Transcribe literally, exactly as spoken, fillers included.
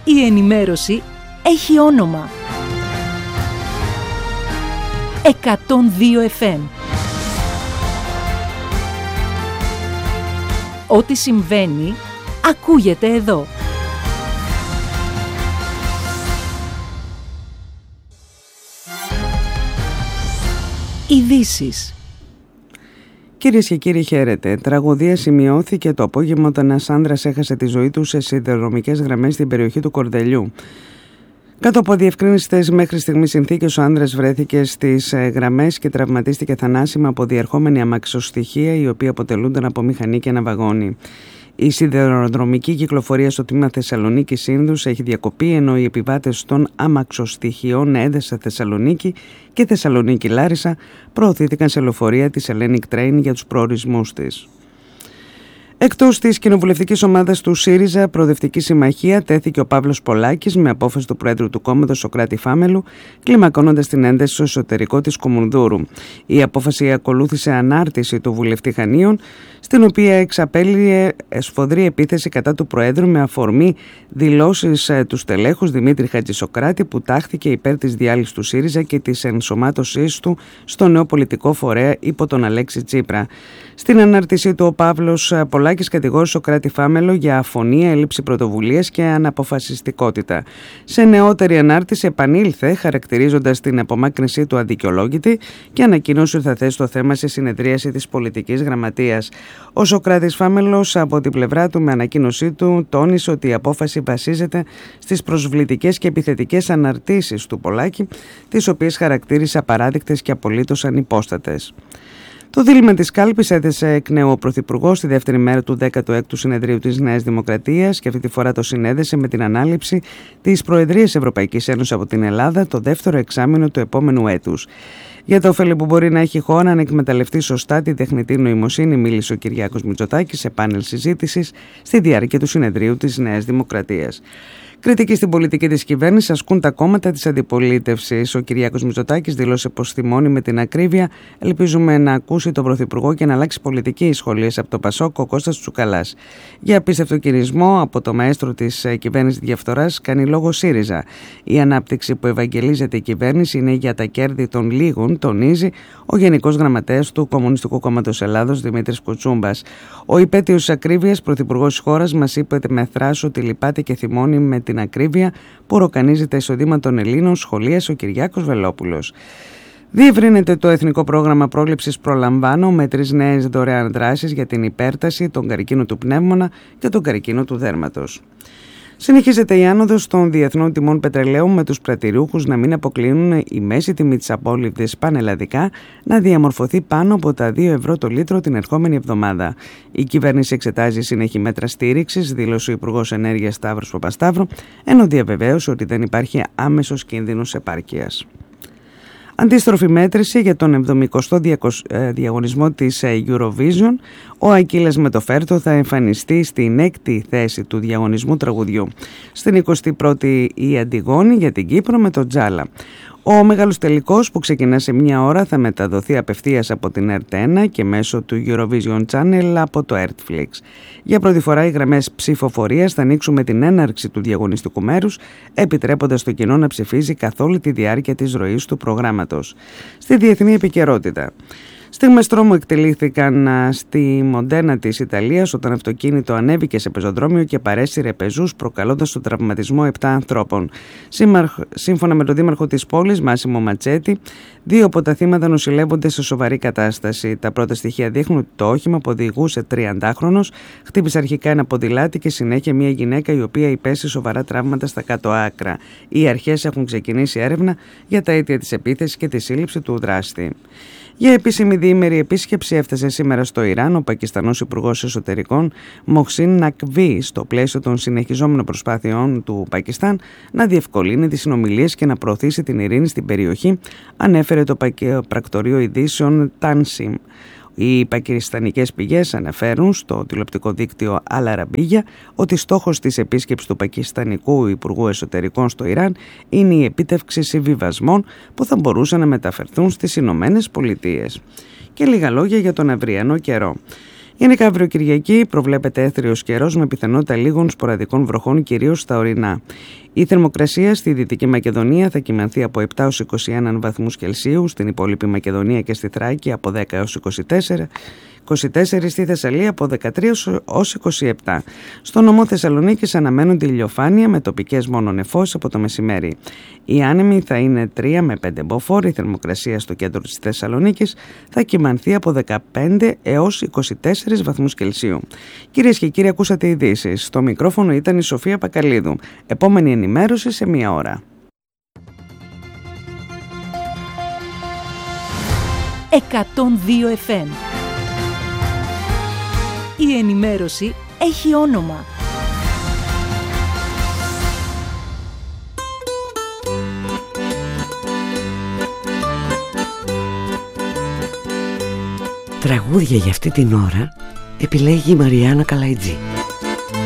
Η ενημέρωση έχει όνομα. εκατόν δύο εφ εμ. Ό,τι συμβαίνει, ακούγεται εδώ. Ειδήσεις. Κυρίες και κύριοι, χαίρετε. Τραγωδία σημειώθηκε το απόγευμα όταν ένας άνδρας έχασε τη ζωή του σε σιδηροδρομικές γραμμές στην περιοχή του Κορδελιού. Κάτω από διευκρίνηστες μέχρι στιγμής συνθήκες, ο άνδρας βρέθηκε στις γραμμές και τραυματίστηκε θανάσιμα από διερχόμενη αμαξοστοιχεία, οι οποίοι αποτελούνταν από μηχανή και ένα βαγόνι. Η σιδηροδρομική κυκλοφορία στο τμήμα Θεσσαλονίκη-Σύνδους έχει διακοπεί, ενώ οι επιβάτες των αμαξοστοιχειών Έδεσα Θεσσαλονίκη και Θεσσαλονίκη-Λάρισα προωθήθηκαν σε λεωφορεία της Hellenic Train για τους προορισμούς της. Εκτός της κοινοβουλευτικής ομάδας του ΣΥΡΙΖΑ, Προοδευτική Συμμαχία, τέθηκε ο Παύλος Πολάκης με απόφαση του Προέδρου του κόμματος Σωκράτη Φάμελου, κλιμακώνοντας την ένταση στο εσωτερικό της Κομουνδούρου. Η απόφαση ακολούθησε ανάρτηση του βουλευτή Χανίων, στην οποία εξαπέλυε σφοδρή επίθεση κατά του Προέδρου με αφορμή δηλώσεις του στελέχους Δημήτρη Χατζησοκράτη, που τάχθηκε υπέρ της διάλυσης του ΣΥΡΙΖΑ και της ενσωμάτωσής του στο νέο πολιτικό φορέα υπό τον Αλέξη Τσίπρα. Στην ανάρτησή του, ο Παύλος Πολάκης κατηγόρησε Σωκράτη Φάμελο για αφωνία, έλλειψη πρωτοβουλίας και αναποφασιστικότητα. Σε νεότερη ανάρτηση επανήλθε, χαρακτηρίζοντας την απομάκρυνσή του αδικαιολόγητη, και ανακοίνωσε ότι θα θέσει το θέμα σε συνεδρίαση της πολιτικής γραμματείας. Ο Σωκράτης Φάμελος, από την πλευρά του, με ανακοίνωσή του, τόνισε ότι η απόφαση βασίζεται στις προσβλητικές και επιθετικές αναρτήσεις του Πολάκη, τις οποίες χαρακτήρισε απαράδεκτες και απολύτως ανυπόστατες. Το δίλημμα της κάλπης έθεσε εκ νέου ο Πρωθυπουργός στη δεύτερη μέρα του δέκατου έκτου συνεδρίου της Νέας Δημοκρατίας, και αυτή τη φορά το συνέδεσε με την ανάληψη της Προεδρίας Ευρωπαϊκής Ένωσης από την Ελλάδα το δεύτερο εξάμηνο του επόμενου έτους. Για το ωφέλη που μπορεί να έχει η χώρα αν εκμεταλλευτεί σωστά τη τεχνητή νοημοσύνη, μίλησε ο Κυριάκος Μητσοτάκης σε πάνελ συζήτησης στη διάρκεια του συνεδρίου της Νέας Δημοκρατίας. Κριτική στην πολιτική της κυβέρνησης ασκούν τα κόμματα της αντιπολίτευσης. Ο Κυριάκος Μητσοτάκης δήλωσε πως θυμώνει με την ακρίβεια. Ελπίζουμε να ακούσει τον Πρωθυπουργό και να αλλάξει πολιτική, σχολίασε από το Πασόκ ο Κώστας Τσουκαλάς. Για απίστευτο κυρισμό από το μαέστρο της κυβέρνησης διαφθοράς κάνει λόγο ΣΥΡΙΖΑ. Η ανάπτυξη που ευαγγελίζεται η κυβέρνηση είναι για τα κέρδη των λίγων, τονίζει ο Γενικός Γραμματέας του Κομμουνιστικού Κόμματος Ελλάδος Δημήτρης Κουτσούμπας. Ο υπέτειος της ακρίβειας, Πρωθυπουργός της χώρας, μας είπε με θράσο ότι λυπάται και θυμώνει με την ακρίβεια που ροκανίζει τα εισοδήματα των Ελλήνων, σχολίασε ο Κυριάκος Βελόπουλος. Διευρύνεται το Εθνικό Πρόγραμμα Πρόληψης Προλαμβάνω με τρεις νέες δωρεάν δράσεις για την υπέρταση, τον καρκίνο του πνεύμονα και τον καρκίνο του δέρματος. Συνεχίζεται η άνοδος των διεθνών τιμών πετρελαίου, με τους πρατηριούχους να μην αποκλίνουν η μέση τιμή της απόλυτης πανελλαδικά να διαμορφωθεί πάνω από τα δύο ευρώ το λίτρο την ερχόμενη εβδομάδα. Η κυβέρνηση εξετάζει συνεχή μέτρα στήριξης, δήλωσε ο Υπουργός Ενέργειας Σταύρος Παπασταύρου, ενώ διαβεβαίωσε ότι δεν υπάρχει άμεσος κίνδυνος επάρκειας. Αντίστροφη μέτρηση για τον εβδομηκοστό διαγωνισμό της Eurovision. Ο Ακύλας Μετοφέρτο θα εμφανιστεί στην έκτη θέση του διαγωνισμού τραγουδιού. Στην εικοστή πρώτη η Αντιγόνη για την Κύπρο με το Τζάλα. Ο μεγάλος τελικός, που ξεκινά σε μια ώρα, θα μεταδοθεί απευθείας από την Ερ τι ένα και μέσω του Eurovision Channel από το Netflix. Για πρώτη φορά οι γραμμές ψηφοφορίας θα ανοίξουν με την έναρξη του διαγωνιστικού μέρους, επιτρέποντας το κοινό να ψηφίζει καθ' όλη τη διάρκεια της ροής του προγράμματος. Στη διεθνή επικαιρότητα. Στιγμές τρόμου εκτελήθηκαν στη Μοντένα της Ιταλίας όταν αυτοκίνητο ανέβηκε σε πεζοδρόμιο και παρέσυρε πεζούς, προκαλώντας τον τραυματισμό επτά ανθρώπων. Σύμφωνα με τον δήμαρχο της πόλης, Μάσιμο Ματσέτη, δύο από τα θύματα νοσηλεύονται σε σοβαρή κατάσταση. Τα πρώτα στοιχεία δείχνουν ότι το όχημα που οδηγούσε τριαντάχρονος χτύπησε αρχικά ένα ποδηλάτι και συνέχεια μια γυναίκα η οποία υπέστη σοβαρά τραύματα στα κάτω άκρα. Οι αρχές έχουν ξεκινήσει έρευνα για τα αίτια της επίθεσης και τη σύλληψη του δράστη. Για επίσημη διήμερη επίσκεψη έφτασε σήμερα στο Ιράν ο Πακιστανός Υπουργός Εσωτερικών Μοχσίν Νακβί, στο πλαίσιο των συνεχιζόμενων προσπάθειών του Πακιστάν να διευκολύνει τις συνομιλίες και να προωθήσει την ειρήνη στην περιοχή, ανέφερε το πρακτορείο ειδήσεων Τάνσιμ. Οι πακιστανικές πηγές αναφέρουν στο τηλεοπτικό δίκτυο Al Arabiya ότι στόχος της επίσκεψης του Πακιστανικού Υπουργού Εσωτερικών στο Ιράν είναι η επίτευξη συμβιβασμών που θα μπορούσαν να μεταφερθούν στις Ηνωμένες Πολιτείες. Και λίγα λόγια για τον αυριανό καιρό. Γενικά αύριο Κυριακή προβλέπεται έθριος καιρός με πιθανότητα λίγων σποραδικών βροχών, κυρίως στα ορεινά. Η θερμοκρασία στη Δυτική Μακεδονία θα κυμανθεί από επτά έως είκοσι ένα βαθμούς Κελσίου, στην υπόλοιπη Μακεδονία και στη Θράκη από δέκα έως είκοσι τέσσερα, είκοσι τέσσερα στη Θεσσαλία από δεκατρία έως είκοσι επτά. Στο νομό Θεσσαλονίκης αναμένονται ηλιοφάνεια με τοπικές μόνο νεφώσεις από το μεσημέρι. Οι άνεμοι θα είναι τρία με πέντε μποφόρ. Η θερμοκρασία στο κέντρο της Θεσσαλονίκης θα κυμανθεί από δεκαπέντε έως είκοσι τέσσερα βαθμούς Κελσίου. Κυρίες και κύριοι, ακούσατε ειδήσεις. Στο μικρόφωνο ήταν η Σοφία Πακαλίδου. Επόμενη ενημέρωση σε μία ώρα. εκατόν δύο εφ εμ. Η ενημέρωση έχει όνομα. Τραγούδια για αυτή την ώρα επιλέγει η Μαριάννα Καλαϊτζή.